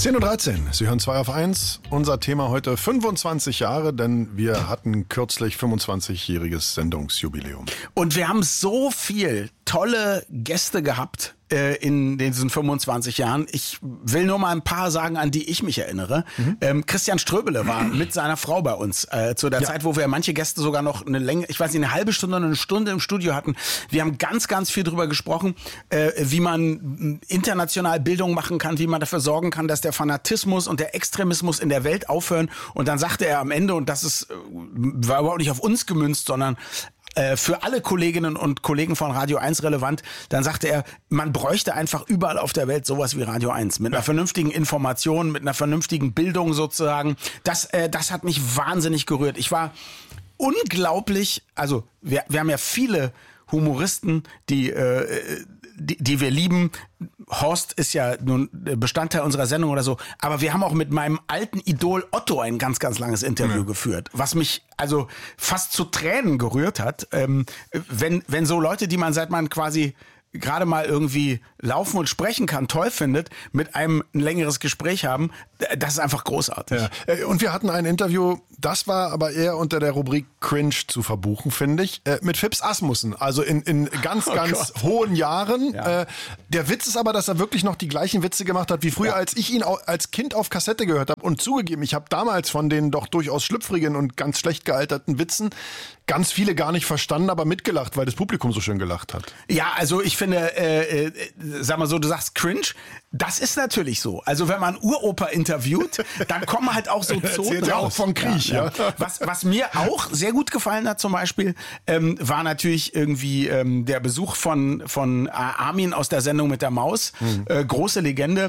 10:13 Uhr, Sie hören 2 auf 1. Unser Thema heute 25 Jahre, denn wir hatten kürzlich 25-jähriges Sendungsjubiläum. Und wir haben so viel tolle Gäste gehabt in diesen 25 Jahren. Ich will nur mal ein paar sagen, an die ich mich erinnere. Christian Ströbele war mit seiner Frau bei uns zu der Zeit, wo wir manche Gäste sogar noch eine Länge, ich weiß nicht, eine halbe Stunde oder eine Stunde im Studio hatten. Wir haben ganz, ganz viel drüber gesprochen, wie man international Bildung machen kann, wie man dafür sorgen kann, dass der Fanatismus und der Extremismus in der Welt aufhören. Und dann sagte er am Ende, und das war überhaupt nicht auf uns gemünzt, sondern für alle Kolleginnen und Kollegen von Radio 1 relevant, dann sagte er, man bräuchte einfach überall auf der Welt sowas wie Radio 1. Mit einer vernünftigen Information, mit einer vernünftigen Bildung sozusagen. Das hat mich wahnsinnig gerührt. Ich war unglaublich, also wir haben ja viele Humoristen, die wir lieben. Horst ist ja nun Bestandteil unserer Sendung oder so, aber wir haben auch mit meinem alten Idol Otto ein ganz, ganz langes Interview geführt, was mich also fast zu Tränen gerührt hat, wenn so Leute, die man seit man quasi gerade mal irgendwie laufen und sprechen kann, toll findet, mit einem ein längeres Gespräch haben, das ist einfach großartig. Ja. Und wir hatten ein Interview, das war aber eher unter der Rubrik Cringe zu verbuchen, finde ich, mit Phipps Asmussen, also in ganz hohen Jahren. Ja. Der Witz ist aber, dass er wirklich noch die gleichen Witze gemacht hat wie früher, als ich ihn als Kind auf Kassette gehört habe. Und zugegeben, ich habe damals von den doch durchaus schlüpfrigen und ganz schlecht gealterten Witzen ganz viele gar nicht verstanden, aber mitgelacht, weil das Publikum so schön gelacht hat. Ja, also ich finde, sag mal so, du sagst cringe, das ist natürlich so. Also wenn man Uropa interviewt, dann kommen halt auch so Zoten auch von Krieg. Ja. Was mir auch sehr gut gefallen hat zum Beispiel, war natürlich irgendwie der Besuch von Armin aus der Sendung mit der Maus. Große Legende,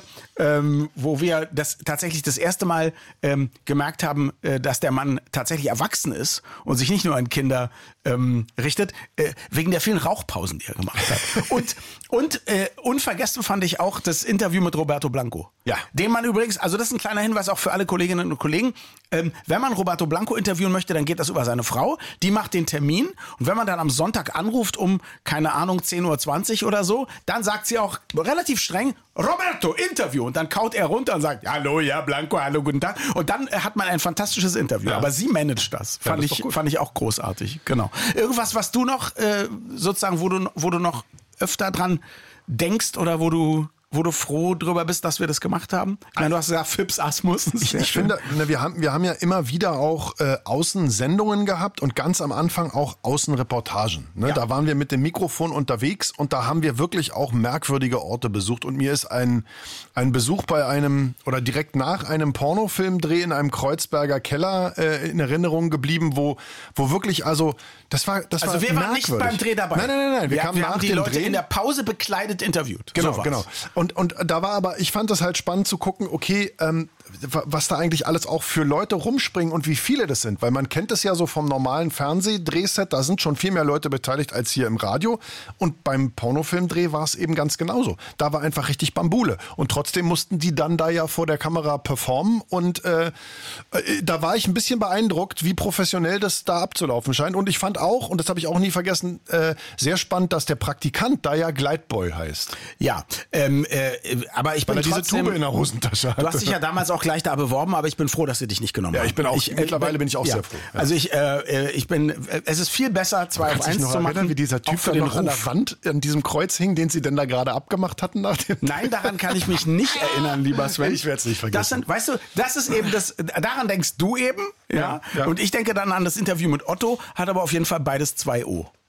wo wir tatsächlich das erste Mal gemerkt haben, dass der Mann tatsächlich erwachsen ist und sich nicht nur an Kinder richtet, wegen der vielen Rauchpausen, die er gemacht hat. Und unvergessen fand ich auch das Interview mit Roberto Blanco. Ja. Den man übrigens, also das ist ein kleiner Hinweis auch für alle Kolleginnen und Kollegen, wenn man Roberto Blanco interviewen möchte, dann geht das über seine Frau, die macht den Termin und wenn man dann am Sonntag anruft um, keine Ahnung, 10:20 Uhr oder so, dann sagt sie auch relativ streng, Roberto, Interview. Und dann kaut er runter und sagt, hallo, ja, Blanco, hallo, guten Tag. Und dann hat man ein fantastisches Interview. Ja. Aber sie managt das. Fand ich auch großartig. Genau. Irgendwas, was du noch sozusagen, wo du noch öfter dran denkst oder wo du froh drüber bist, dass wir das gemacht haben? Ich meine, du hast gesagt, Phipps Asmussen. Ich finde, wir haben ja immer wieder auch Außensendungen gehabt und ganz am Anfang auch Außenreportagen. Ne? Ja. Da waren wir mit dem Mikrofon unterwegs und da haben wir wirklich auch merkwürdige Orte besucht. Und mir ist ein Besuch bei einem oder direkt nach einem Pornofilmdreh in einem Kreuzberger Keller in Erinnerung geblieben, wo wirklich, also das war wir waren nicht beim Dreh dabei. Nein. Wir kamen haben nach die dem Leute Dreh in der Pause bekleidet interviewt. Genau. Und da war aber, ich fand das halt spannend zu gucken, okay, was da eigentlich alles auch für Leute rumspringen und wie viele das sind. Weil man kennt es ja so vom normalen Fernsehdrehset, da sind schon viel mehr Leute beteiligt als hier im Radio. Und beim Pornofilmdreh war es eben ganz genauso. Da war einfach richtig Bambule. Und trotzdem mussten die dann da ja vor der Kamera performen. Und da war ich ein bisschen beeindruckt, wie professionell das da abzulaufen scheint. Und ich fand auch, und das habe ich auch nie vergessen, sehr spannend, dass der Praktikant da ja Gleitboy heißt. Ja, aber ich bin diese Tube in der Hosentasche hatte. Du hast dich ja damals auch gleich da beworben, aber ich bin froh, dass sie dich nicht genommen haben. Mittlerweile bin ich auch sehr froh. Ja. Also es ist viel besser, 2 auf 1 zu machen. Wie dieser Typ da noch an der Wand an diesem Kreuz hing, den sie denn da gerade abgemacht hatten nach dem. Nein, daran kann ich mich nicht erinnern, lieber Sven. Ich werde es nicht vergessen. Das ist eben daran denkst du eben, ja. Und ich denke dann an das Interview mit Otto, hat aber auf jeden Fall beides 2 O.